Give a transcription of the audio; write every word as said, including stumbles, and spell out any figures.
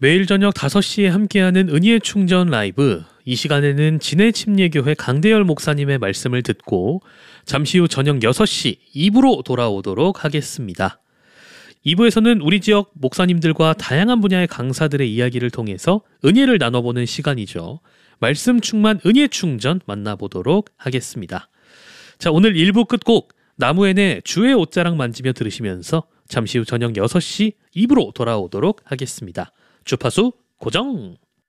매일 저녁 다섯 시에 함께하는 은희의 충전 라이브. 이 시간에는 진해침례교회 강대열 목사님의 말씀을 듣고 잠시 후 저녁 여섯 시 이 부로 돌아오도록 하겠습니다. 이 부에서는 우리 지역 목사님들과 다양한 분야의 강사들의 이야기를 통해서 은혜를 나눠보는 시간이죠. 말씀 충만 은혜 충전 만나보도록 하겠습니다. 자, 오늘 일 부 끝곡 나무엔의 주의 옷자락 만지며 들으시면서 잠시 후 저녁 여섯 시 이 부로 돌아오도록 하겠습니다. 주파수 고정!